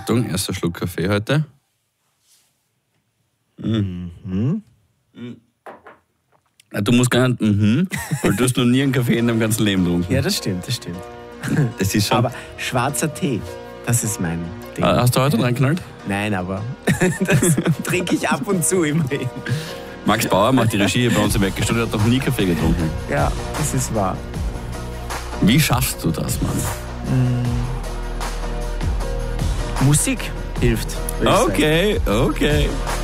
Achtung, erster Schluck Kaffee heute. Du musst gar nicht, weil du hast noch nie einen Kaffee in deinem ganzen Leben getrunken. Ja, das stimmt. Das ist schon. Aber schwarzer Tee, das ist mein Ding. Hast du heute reingeknallt? Nein, aber das trinke ich ab und zu immerhin. Max Bauer macht die Regie bei uns im Weckerstudio, hat noch nie Kaffee getrunken. Ja, das ist wahr. Wie schaffst du das, Mann? Musik hilft. würde ich sagen. Okay.